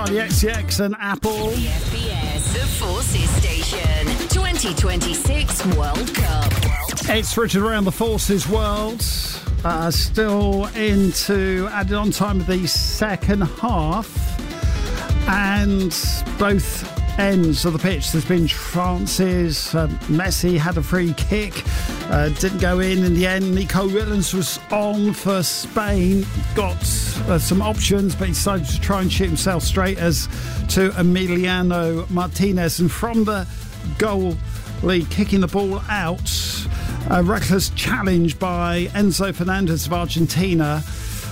Charlie XCX and Apple. The FPS, the Forces Station, 2026 World Cup. It's Richard around the Forces world. Still into added on time of the second half. And both ends of the pitch, there's been chances. Messi had a free kick, didn't go in the end. Nico Williams was on for Spain, got some options, but he decided to try and shoot himself straight as to Emiliano Martinez. And from the goalie kicking the ball out, a reckless challenge by Enzo Fernandez of Argentina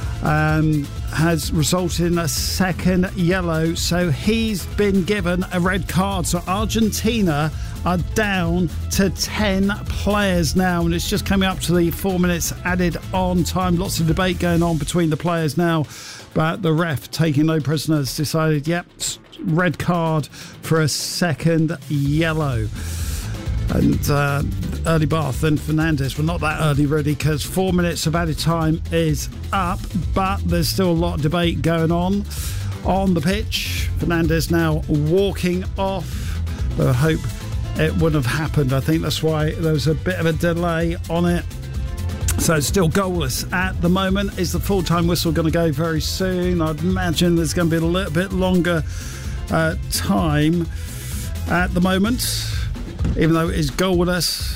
has resulted in a second yellow, so he's been given a red card. So Argentina are down to 10 players now, and it's just coming up to the 4 minutes added on time. Lots of debate going on between the players now, but the ref, taking no prisoners, decided, yep, red card for a second yellow. And early bath and Fernandez, well, not that early really, because 4 minutes of added time is up, but there's still a lot of debate going on the pitch. Fernandez now walking off. I hope it wouldn't have happened. I think that's why there was a bit of a delay on it. So it's still goalless at the moment. Is the full-time whistle going to go very soon? I'd imagine there's going to be a little bit longer time at the moment, even though it is goalless.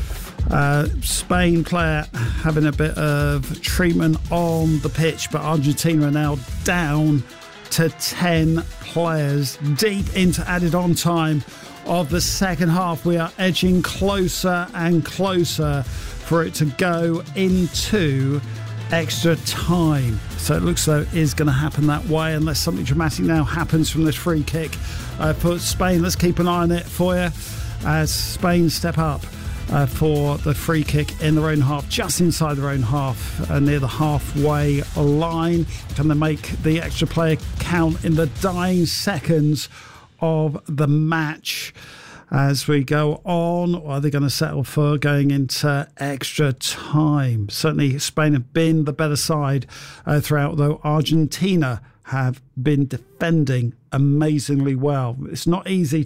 Spain player having a bit of treatment on the pitch, but Argentina are now down to 10 players deep into added on time of the second half. We are edging closer and closer for it to go into extra time. So it looks though it is going to happen that way, unless something dramatic now happens from this free kick for Spain. Let's keep an eye on it for you as Spain step up for the free kick in their own half, just inside their own half, near the halfway line. Can they make the extra player count in the dying seconds of the match as we go on, or are they going to settle for going into extra time? Certainly Spain have been the better side throughout, though Argentina have been defending amazingly well. It's not easy